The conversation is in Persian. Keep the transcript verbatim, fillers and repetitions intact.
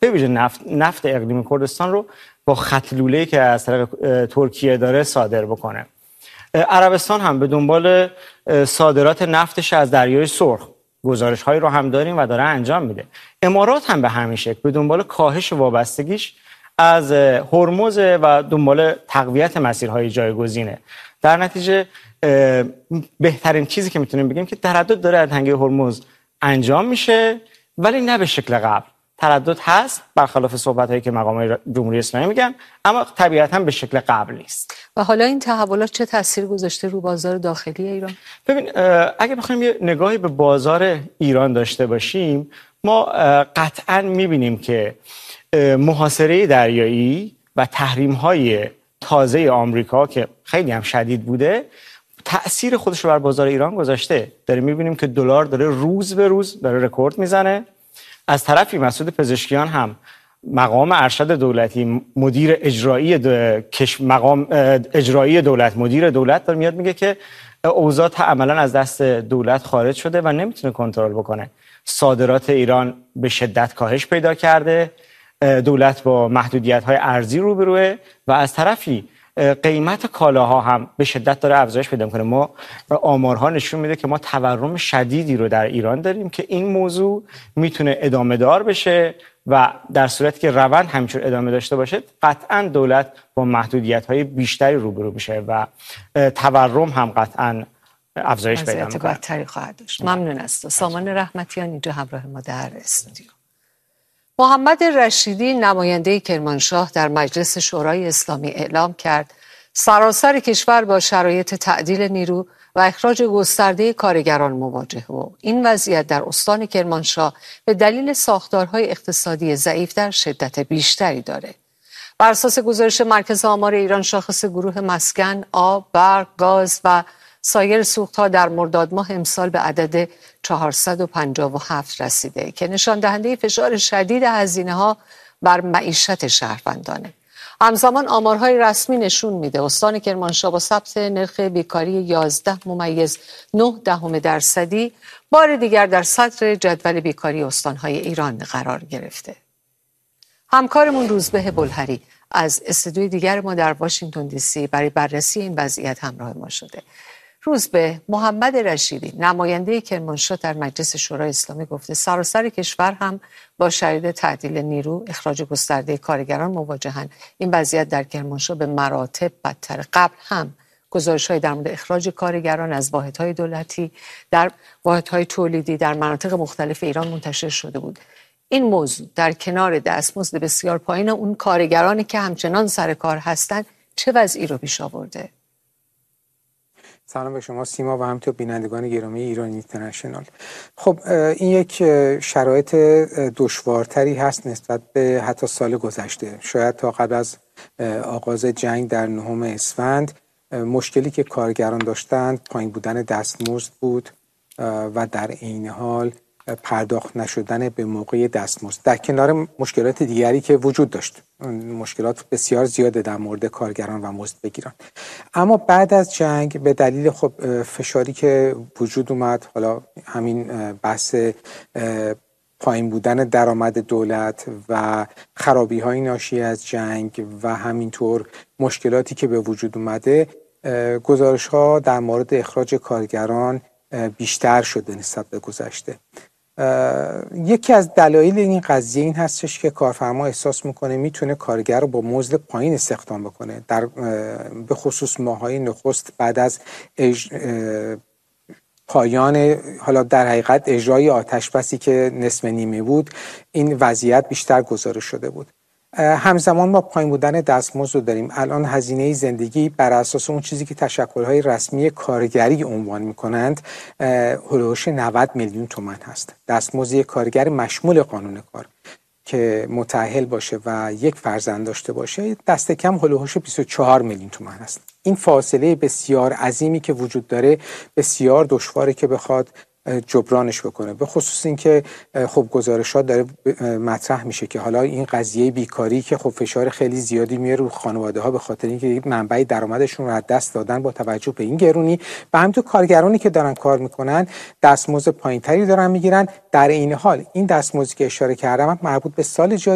به ویژه نفت نفت اقلیم کردستان رو با خط لوله‌ای که از طریق ترکیه داره صادر بکنه. عربستان هم به دنبال صادرات نفتش از دریای سرخ گزارش‌هایی رو هم داریم و داره انجام میده. امارات هم به همین شکل به دنبال کاهش وابستگیش از هرمز و دنبال تقویت مسیرهای جایگزینه. در نتیجه بهترین چیزی که میتونیم بگیم که تردد داره از تنگه هرمز انجام میشه، ولی نه به شکل قبل. تردد هست برخلاف صحبت‌هایی که مقامات جمهوری اسلامی میگن، اما طبیعتاً به شکل قبل نیست. و حالا این تحولات چه تاثیر گذاشته رو بازار داخلی ایران؟ ببین، اگه بخوایم یه نگاهی به بازار ایران داشته باشیم، ما قطعاً میبینیم که محاصره دریایی و تحریم‌های تازه آمریکا که خیلی هم شدید بوده تأثیر خودش رو بر بازار ایران گذاشته. داریم میبینیم که دلار داره روز به روز داره رکورد میزنه. از طرفی مسعود پزشکیان هم مقام ارشد دولتی، مدیر اجرایی دو... کش... مقام اجرایی دولت، مدیر دولت داره میاد میگه که اوضاع عملا از دست دولت خارج شده و نمیتونه کنترل بکنه. صادرات ایران به شدت کاهش پیدا کرده، دولت با محدودیت‌های ارزی روبروه و از طرفی قیمت کالاها هم به شدت داره افزایش پیدا می‌کنه. ما آمارها نشون میده که ما تورم شدیدی رو در ایران داریم که این موضوع میتونه ادامه دار بشه و در صورتی که روند همینجور ادامه داشته باشه قطعاً دولت با محدودیت‌های بیشتری روبرو میشه و تورم هم قطعاً افزایش پیدا می‌کنه. بدتری خواهد داشت. ممنون است. سامان رحمتیان اینجا همراه ما در استودیو. محمد رشیدی نماینده کرمانشاه در مجلس شورای اسلامی اعلام کرد سراسر کشور با شرایط تعدیل نیرو و اخراج گسترده کارگران مواجه و این وضعیت در استان کرمانشاه به دلیل ساختارهای اقتصادی ضعیف در شدت بیشتری داره. بر اساس گزارش مرکز آمار ایران شاخص گروه مسکن، آب، برق، گاز و سایر سوخت‌ها در مرداد ماه امسال به عدد چهارصد و پنجاه و هفت رسیده که نشان دهنده فشار شدید هزینه‌ها بر معیشت شهروندانه. همزمان آمارهای رسمی نشون میده استان کرمانشاه با ثبت نرخ بیکاری یازده ممیز نه دهم درصدی بار دیگر در صدر جدول بیکاری استانهای ایران قرار گرفته. همکارمون روزبه بلهری از استودیوی دیگر ما در واشنگتن دی سی برای بررسی این وضعیت همراه ما شده. روزبه، محمد رشیدی نماینده کرمانشاه در مجلس شورای اسلامی گفته سراسر کشور هم با شرایط تعدیل نیرو، اخراج گسترده کارگران مواجهند. این وضعیت در کرمانشاه به مراتب بدتر. قبل هم گزارش‌های در مورد اخراج کارگران از واحدهای دولتی در واحدهای تولیدی در مناطق مختلف ایران منتشر شده بود. این موضوع در کنار دستمزد بسیار پایین اون کارگرانی که همچنان سر کار هستند چه وضعی رو پیش آورده؟ سلام به شما سیما و همینطور بینندگان گرامی ایران اینترنشنال. خب این یک شرایط دشوارتری هست نسبت به حتی سال گذشته. شاید تا قبل از آغاز جنگ در نهم اسفند مشکلی که کارگران داشتند پایین بودن دستمزد بود و در عین حال پرداخت نشدن به موقع دستمزد در کنار مشکلات دیگری که وجود داشت. مشکلات بسیار زیاده در مورد کارگران و مزد بگیران. اما بعد از جنگ به دلیل خب فشاری که وجود اومد، حالا همین بحث پایین بودن درآمد دولت و خرابی های ناشی از جنگ و همینطور مشکلاتی که به وجود اومده، گزارش ها در مورد اخراج کارگران بیشتر شده نسبت به گذشته. یکی از دلایل این قضیه این هستش که کارفرما احساس میکنه میتونه کارگر رو با مزد پایین استخدام بکنه. در به خصوص ماهای نخست بعد از اج... پایان حالا در حقیقت اجرای آتش بسی که نصف نیمه بود، این وضعیت بیشتر گزارش شده بود. همزمان ما پایین بودن دستمزد رو داریم. الان هزینه زندگی بر اساس اون چیزی که تشکل‌های رسمی کارگری عنوان می‌کنند هولوش نود میلیون تومان هست. دستمزد کارگر مشمول قانون کار که متأهل باشه و یک فرزند داشته باشه دست کم هولوش بیست و چهار میلیون تومان هست. این فاصله بسیار عظیمی که وجود داره بسیار دشواره که بخواد جبرانش بکنه. به خصوص اینکه خب گزارشات داره مطرح میشه که حالا این قضیه بیکاری که خب فشار خیلی زیادی میاره رو خانواده ها به خاطر اینکه منبع درآمدشون رو از دست دادن با توجه به این گرونی و همینطور کارگرانی که دارن کار میکنن دستمزد پایینتری دارن میگیرن. در این حال این دستمزدی که اشاره کردم مربوط به سال جاری